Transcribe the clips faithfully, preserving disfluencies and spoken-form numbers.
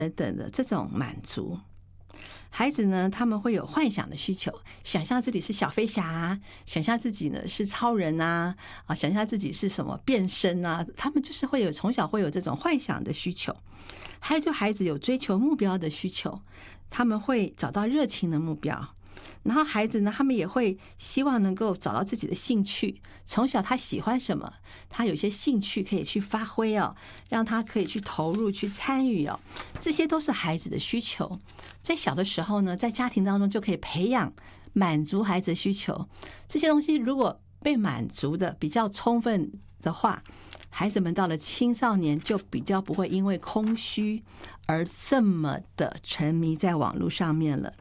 等等的这种满足。孩子呢，他们会有幻想的需求，想象自己是小飞侠啊，想象自己呢是超人啊，啊，想象自己是什么变身啊，他们就是会有从小会有这种幻想的需求。还有就孩子有追求目标的需求，他们会找到热情的目标。然后孩子呢，他们也会希望能够找到自己的兴趣，从小他喜欢什么，他有些兴趣可以去发挥哦，让他可以去投入去参与哦，这些都是孩子的需求。在小的时候呢，在家庭当中就可以培养满足孩子的需求，这些东西如果被满足的比较充分的话，孩子们到了青少年就比较不会因为空虚而这么的沉迷在网络上面了。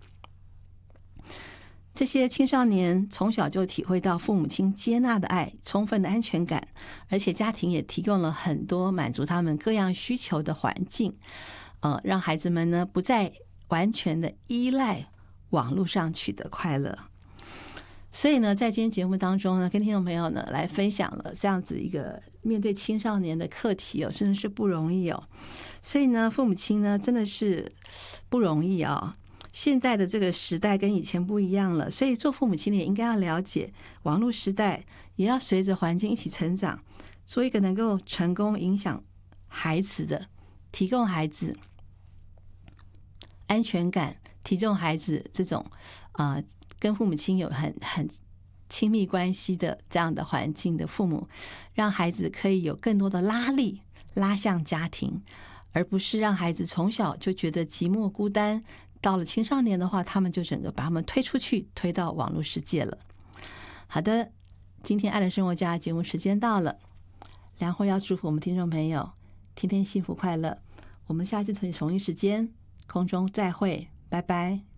这些青少年从小就体会到父母亲接纳的爱，充分的安全感，而且家庭也提供了很多满足他们各样需求的环境，呃，让孩子们呢不再完全的依赖网络上取得快乐。所以呢，在今天节目当中呢，跟听众朋友呢来分享了这样子一个面对青少年的课题哦，真的是不容易哦。所以呢，父母亲呢真的是不容易哦。现在的这个时代跟以前不一样了，所以做父母亲的也应该要了解网络时代，也要随着环境一起成长，做一个能够成功影响孩子的，提供孩子安全感，提供孩子这种啊、呃、跟父母亲有很很亲密关系的这样的环境的父母，让孩子可以有更多的拉力拉向家庭，而不是让孩子从小就觉得寂寞孤单，到了青少年的话，他们就整个把他们推出去，推到网络世界了。好的，今天爱的生活家节目时间到了，然后要祝福我们听众朋友天天幸福快乐。我们下次同一时间空中再会，拜拜。